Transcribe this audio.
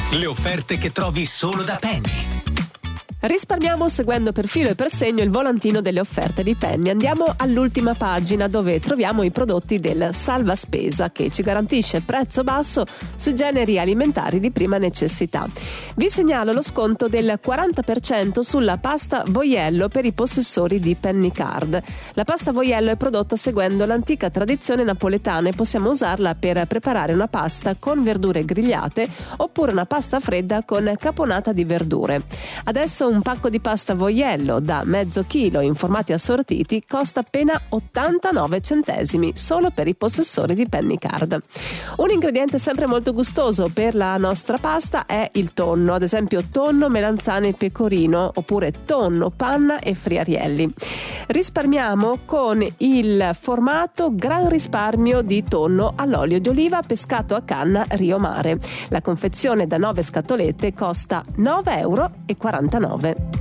Le offerte che trovi solo da Penny. Risparmiamo seguendo per filo e per segno il volantino delle offerte di Penny. Andiamo all'ultima pagina dove troviamo i prodotti del Salva Spesa che ci garantisce prezzo basso sui generi alimentari di prima necessità. Vi segnalo lo sconto del 40% sulla pasta Voiello per i possessori di Penny Card. La pasta Voiello è prodotta seguendo l'antica tradizione napoletana e possiamo usarla per preparare una pasta con verdure grigliate oppure una pasta fredda con caponata di verdure. Adesso un pacco di pasta Voiello da mezzo chilo in formati assortiti costa appena 89 centesimi solo per i possessori di Penny Card. Un ingrediente sempre molto gustoso per la nostra pasta è il tonno, ad esempio tonno, melanzane e pecorino oppure tonno, panna e friarielli. Risparmiamo con il formato Gran Risparmio di tonno all'olio di oliva pescato a canna Rio Mare. La confezione da 9 scatolette costa 9,49 €.